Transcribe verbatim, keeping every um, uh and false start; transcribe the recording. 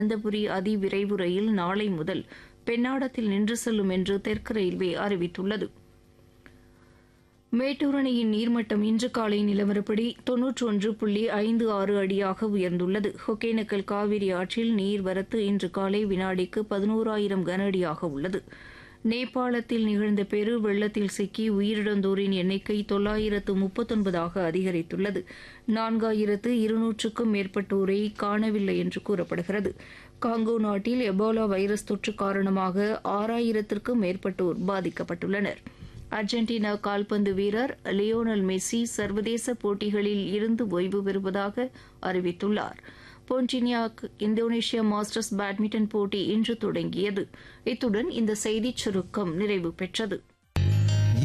அனந்தபுரி அதிவிரைவு ரயில் நாளை முதல் பெண்ணாடத்தில் நின்று செல்லும் என்று தெற்கு ரயில்வே அறிவித்துள்ளது. மேட்டூர் அணையின் நீர்மட்டம் இன்று காலை நிலவரப்படி தொன்னூற்றி ஒன்று புள்ளி ஐந்து ஆறு அடியாக உயர்ந்துள்ளது. ஒகேனக்கல் காவிரி ஆற்றில் நீர்வரத்து இன்று காலை வினாடிக்கு பதினோராயிரம் கன அடியாக உள்ளது. நேபாளத்தில் நிகழ்ந்த பெரு வெள்ளத்தில் சிக்கி உயிரிழந்தோரின் எண்ணிக்கை தொள்ளாயிரத்து முப்பத்தொன்பதாக அதிகரித்துள்ளது. நான்காயிரத்து இருநூற்றுக்கும் மேற்பட்டோரை காணவில்லை என்று கூறப்படுகிறது. காங்கோ நாட்டில் எபோலா வைரஸ் தொற்று காரணமாக ஆறாயிரத்திற்கும் மேற்பட்டோர் பாதிக்கப்பட்டுள்ளனர். அர்ஜென்டினா கால்பந்து வீரர் லியோனல் மெஸ்ஸி சர்வதேச போட்டிகளில் இருந்து ஓய்வு பெறுவதாக அறிவித்துள்ளார். போன்டினியாக் இந்தோனேஷியா மாஸ்டர்ஸ் பேட்மிண்டன் போட்டி இன்று தொடங்கியது. இத்துடன் இந்த செய்திச் சுருக்கம் நிறைவு பெற்றது.